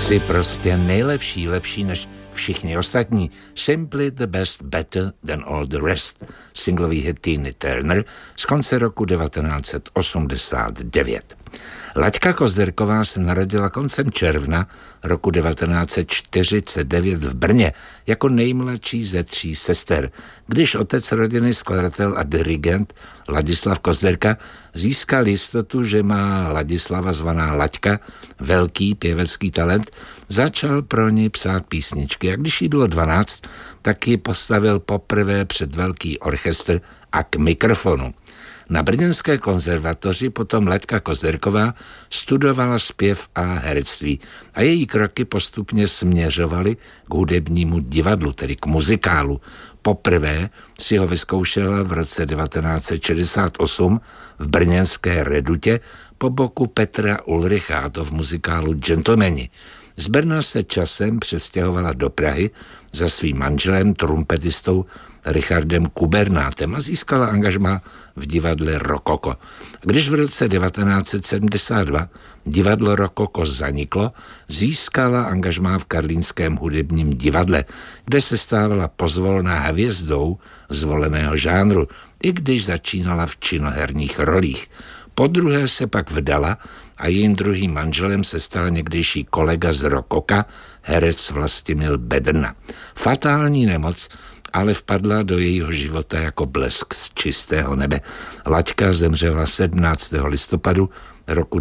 Jsi prostě nejlepší, lepší než všichni ostatní. Simply the best, better than all the rest. Singlový hit Tina Turner z konce roku 1989. Laďka Kozderková se narodila koncem června roku 1949 v Brně jako nejmladší ze 3 sester, když otec rodiny, skladatel a dirigent Ladislav Kozderka získal jistotu, že má Ladislava zvaná Laďka velký pěvecký talent, začal pro ní psát písničky a když jí bylo 12, tak ji postavil poprvé před velký orchestr a k mikrofonu. Na brněnské konzervatoři potom Laďka Kozderková studovala zpěv a herectví a její kroky postupně směřovaly k hudebnímu divadlu, tedy k muzikálu. Poprvé si ho vyzkoušela v roce 1968 v brněnské Redutě po boku Petra Ulricha, a to v muzikálu Gentlemani. Z Brna se časem přestěhovala do Prahy za svým manželem, trumpetistou Richardem Kubernátem a získala angažmá v divadle Rokoko. Když v roce 1972 divadlo Rokoko zaniklo, získala angažmá v Karlínském hudebním divadle, kde se stávala pozvolná hvězdou zvoleného žánru, i když začínala v činoherních rolích. Podruhé se pak vdala a jejím druhým manželem se stal někdejší kolega z Rokoka, herec Vlastimil Bedrna. Fatální nemoc ale vpadla do jejího života jako blesk z čistého nebe. Laďka zemřela 17. listopadu roku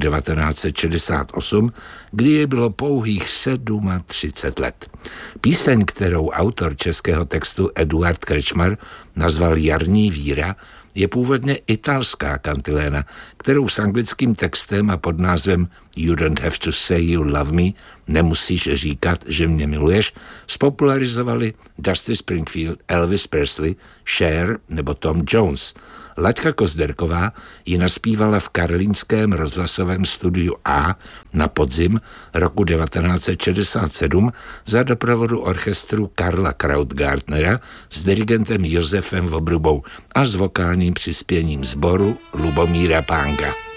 1968, kdy jej bylo pouhých 37 let. Píseň, kterou autor českého textu Eduard Krečmar nazval Jarní víra, je původně italská kantiléna, kterou s anglickým textem a pod názvem You don't have to say you love me, nemusíš říkat, že mě miluješ, spopularizovali Dusty Springfield, Elvis Presley, Cher nebo Tom Jones. Laďka Kozderková ji naspívala v karlínském rozhlasovém studiu A na podzim roku 1967 za doprovodu orchestru Karla Krautgartnera s dirigentem Josefem Vobrubou a s vokálním přispěním sboru Lubomíra Pánka.